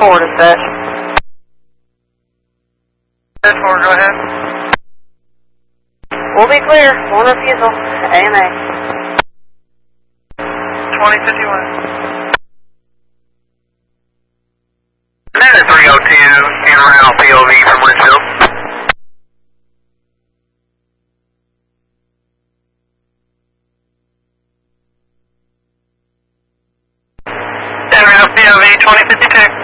4 dispatch. 10-4, go ahead. We'll be clear. One refusal. AMA. 2051. Atlanta 302, en route POV from Richfield. En route POV 2052.